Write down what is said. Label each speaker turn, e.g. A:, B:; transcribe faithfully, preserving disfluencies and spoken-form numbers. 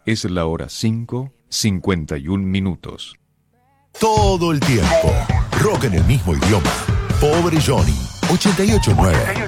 A: Es la hora cinco, cincuenta y un minutos.
B: Todo el tiempo. Rock en el mismo idioma. Pobre Johnny. ochenta y ocho nueve.